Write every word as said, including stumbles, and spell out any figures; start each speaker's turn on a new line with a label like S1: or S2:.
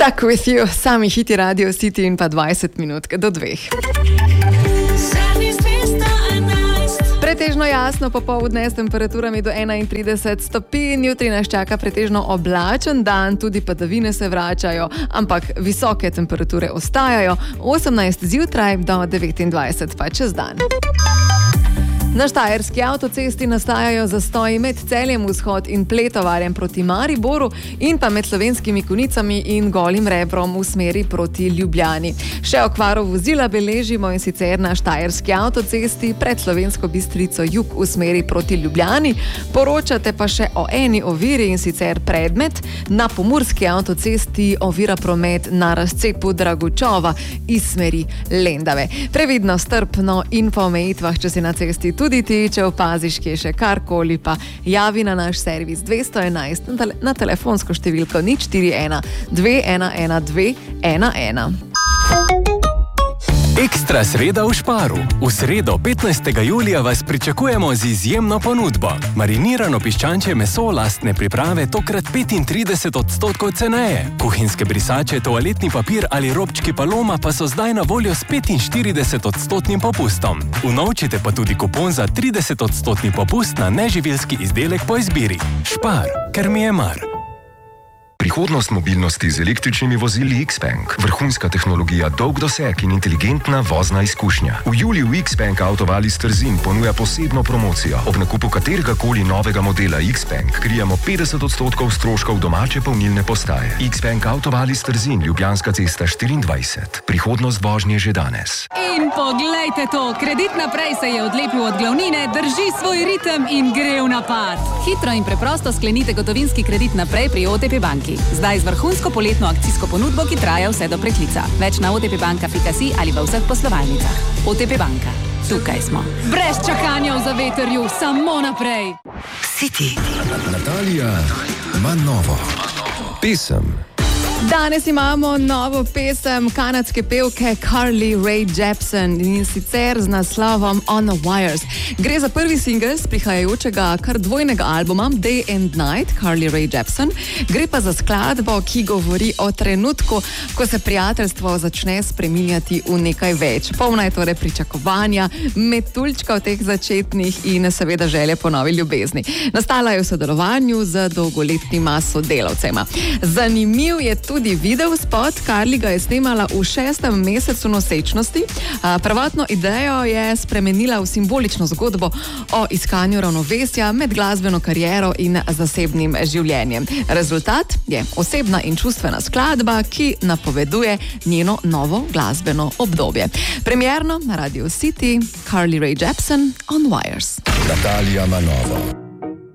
S1: Stuck with you, sami hiti Radio City in pa dvajset minut do dveh. Pretežno jasno popoldne s temperaturami do enaintrideset stopinj, jutri nas čaka pretežno oblačen dan, tudi padavine se vračajo, ampak visoke temperature ostajajo, osemnajst zjutraj do devetindvajset pa čez dan. Na štajerski avtocesti nastajajo zastoji med Celjem vzhod in Pletovarjem proti Mariboru in pa med Slovenskimi Konjicami in Golim Rebrom v smeri proti Ljubljani. Še okvaro vozila beležimo in sicer na štajerski avtocesti pred Slovensko Bistrico jug v smeri proti Ljubljani. Poročate pa še o eni oviri in sicer predmet. Na pomurski avtocesti ovira promet na razcepu Dragučova iz smeri Lendave. Previdno, strpno in po omejitvah, če si na cesti tudi ti, če opaziš, kje še karkoli, pa javi na naš servis dvesto enajst na, tele, na telefonsko številko nič štiri ena dve ena ena dve ena ena.
S2: Ekstra sreda v Šparu. V sredo petnajstega julija vas pričakujemo z izjemno ponudbo. Marinirano piščančje meso lastne priprave tokrat petintrideset odstotkov ceneje. Kuhinjske brisače, toaletni papir ali robčki Paloma pa so zdaj na voljo s petinštirideset odstotnim popustom. Unovčite pa tudi kupon za trideset odstotni popust na neživilski izdelek po izbiri. Špar, ker mi je mar.
S3: Prihodnost mobilnosti z električnimi vozili X-Bank. Vrhunska tehnologija, dolg doseg in inteligentna vozna izkušnja. V juliju X-Bank Autovalis Trzin ponuja posebno promocijo. Ob nakupu katerega koli novega modela X-Bank krijemo petdeset odstotkov stroškov domače polnilne postaje. X-Bank Autovalis Trzin, Ljubljanska cesta štiriindvajset. Prihodnost vožnje že danes.
S4: In poglejte to, Kredit Naprej se je odlepil od glavnine, drži svoj ritem in gre v napad. Hitro in preprosto sklenite gotovinski kredit naprej pri O T P banki. Zdaj z vrhunsko poletno akcijsko ponudbo, ki traja vse do preklica. Več na otpbanka pika si ali v vseh poslovalnicah. O T P banka. Tukaj smo. Brez čakanja v zavetrju, samo naprej.
S5: City. Natalija ima novo pesem.
S1: Danes imamo novo pesem kanadske pevke Carly Rae Jepsen in sicer z naslovom On the Wires. Gre za prvi singel z prihajajočega kar dvojnega albuma Day and Night Carly Rae Jepsen. Gre pa za skladbo, ki govori o trenutku, ko se prijateljstvo začne spreminjati v nekaj več. Polna je torej pričakovanja, metuljčka v teh začetnih in seveda želje po novi ljubezni. Nastala je v sodelovanju z dolgoletnima sodelavcema. Zanimiv je tudi video spot. Carly ga je snemala v šestem mesecu nosečnosti. Prvotno idejo je spremenila v simbolično zgodbo o iskanju ravnovesja med glasbeno kariero in zasebnim življenjem. Rezultat je osebna in čustvena skladba, ki napoveduje njeno novo glasbeno obdobje. Premierno na Radio City, Carly Rae Jepsen, On Wires.
S5: Natalija ima novo.